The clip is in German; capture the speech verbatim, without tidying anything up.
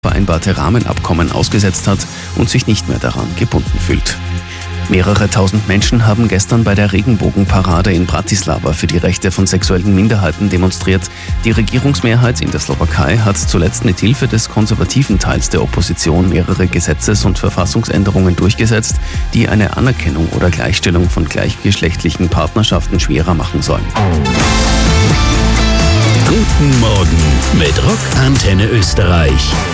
vereinbarte Rahmenabkommen ausgesetzt hat und sich nicht mehr daran gebunden fühlt. Mehrere tausend Menschen haben gestern bei der Regenbogenparade in Bratislava für die Rechte von sexuellen Minderheiten demonstriert. Die Regierungsmehrheit in der Slowakei hat zuletzt mit Hilfe des konservativen Teils der Opposition mehrere Gesetzes- und Verfassungsänderungen durchgesetzt, die eine Anerkennung oder Gleichstellung von gleichgeschlechtlichen Partnerschaften schwerer machen sollen. Guten Morgen mit Rock Antenne Österreich.